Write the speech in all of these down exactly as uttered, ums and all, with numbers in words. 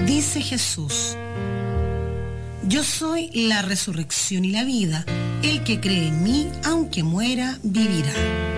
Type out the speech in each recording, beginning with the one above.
Dice Jesús: yo soy la resurrección y la vida. El que cree en mí, aunque muera, vivirá.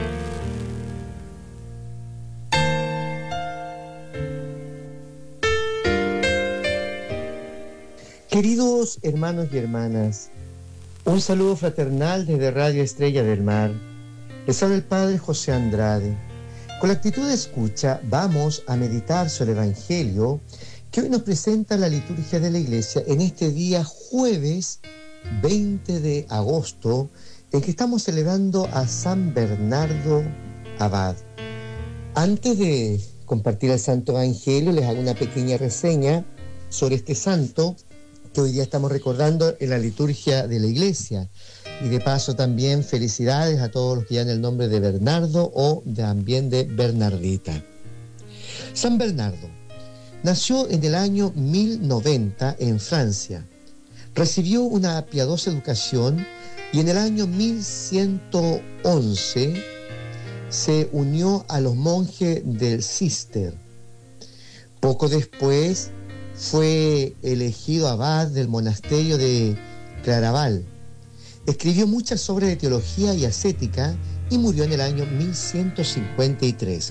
Queridos hermanos y hermanas, un saludo fraternal desde Radio Estrella del Mar. Les habla el Padre José Andrade. Con la actitud de escucha vamos a meditar sobre el Evangelio que hoy nos presenta la liturgia de la Iglesia en este día jueves veinte de agosto, en que estamos celebrando a San Bernardo Abad. Antes de compartir el Santo Evangelio, les hago una pequeña reseña sobre este santo que hoy día estamos recordando en la liturgia de la Iglesia. Y de paso también felicidades a todos los que llevan el nombre de Bernardo o también de Bernardita. San Bernardo nació en el año mil noventa en Francia. Recibió una piadosa educación y en el año mil ciento once se unió a los monjes del Cister. Poco después fue elegido abad del monasterio de Claraval. Escribió muchas obras de teología y ascética y murió en el año mil ciento cincuenta y tres.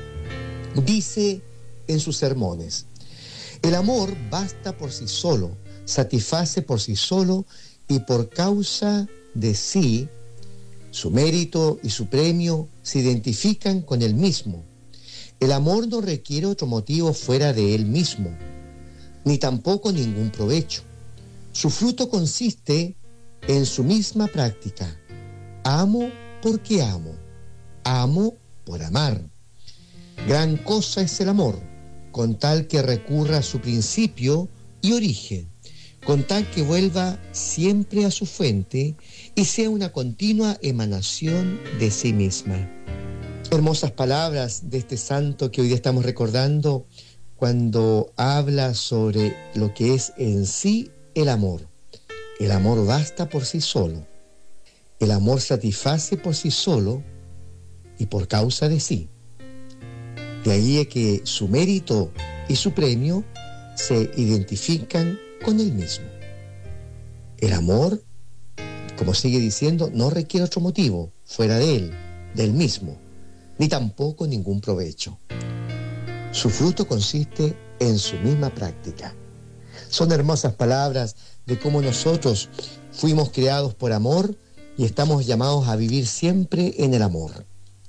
Dice en sus sermones: el amor basta por sí solo, satisface por sí solo y por causa de sí. Su mérito y su premio se identifican con él mismo. El amor no requiere otro motivo fuera de él mismo, ni tampoco ningún provecho. Su fruto consiste en su misma práctica. Amo porque amo. Amo por amar. Gran cosa es el amor, con tal que recurra a su principio y origen, con tal que vuelva siempre a su fuente y sea una continua emanación de sí misma. Hermosas palabras de este santo que hoy día estamos recordando cuando habla sobre lo que es en sí el amor. El amor basta por sí solo. El amor satisface por sí solo y por causa de sí. De ahí es que su mérito y su premio se identifican con él mismo. El amor, como sigue diciendo, no requiere otro motivo fuera de él, del mismo, ni tampoco ningún provecho. Su fruto consiste en su misma práctica. Son hermosas palabras de cómo nosotros fuimos creados por amor y estamos llamados a vivir siempre en el amor.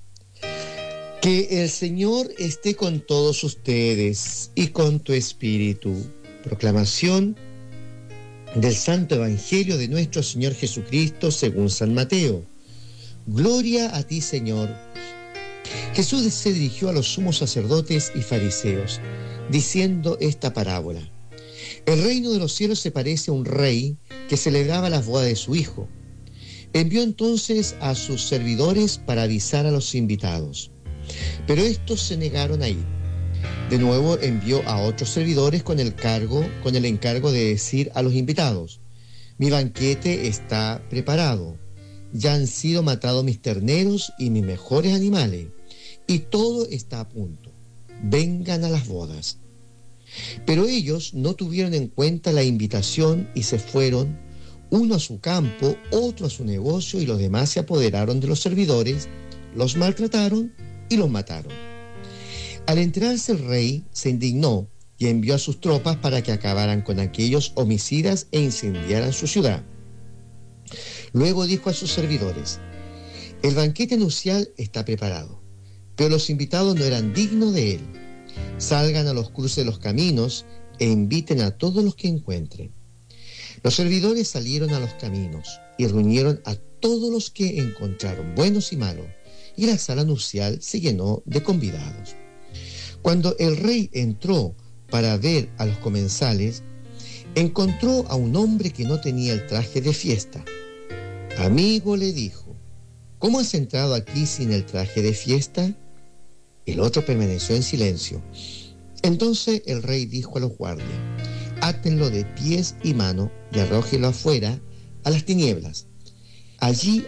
Que el Señor esté con todos ustedes y con tu espíritu. Proclamación del Santo Evangelio de nuestro Señor Jesucristo según San Mateo. Gloria a ti, Señor. Jesús se dirigió a los sumos sacerdotes y fariseos, diciendo esta parábola: el reino de los cielos se parece a un rey que celebraba las bodas de su hijo. Envió entonces a sus servidores para avisar a los invitados, pero estos se negaron a ir. De nuevo envió a otros servidores con el cargo, con el encargo de decir a los invitados: mi banquete está preparado, ya han sido matados mis terneros y mis mejores animales, y todo está a punto. Vengan a las bodas. Pero ellos no tuvieron en cuenta la invitación y se fueron, uno a su campo, otro a su negocio, y los demás se apoderaron de los servidores, los maltrataron y los mataron. Al enterarse el rey, se indignó y envió a sus tropas para que acabaran con aquellos homicidas e incendiaran su ciudad. Luego dijo a sus servidores: el banquete nupcial está preparado, pero los invitados no eran dignos de él. Salgan a los cruces de los caminos e inviten a todos los que encuentren. Los servidores salieron a los caminos y reunieron a todos los que encontraron, buenos y malos, y la sala nupcial se llenó de convidados. Cuando el rey entró para ver a los comensales, encontró a un hombre que no tenía el traje de fiesta. Amigo, le dijo, ¿cómo has entrado aquí sin el traje de fiesta? El otro permaneció en silencio. Entonces el rey dijo a los guardias: átenlo de pies y manos y arrójenlo afuera a las tinieblas. Allí